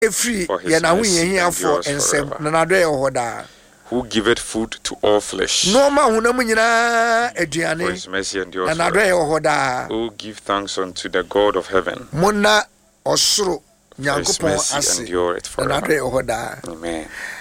Efri For his ye na hu mercy ye hia for endures ensem forever. na nado ye hoda. Who giveth food to all flesh. No ma hunam nyina For aduane his mercy endures na nado ye forever. hoda. Oh, give thanks unto the God of heaven. Mona osoro For his Nyankopon mercy ase endureth na nado ye forever. hoda. Amen.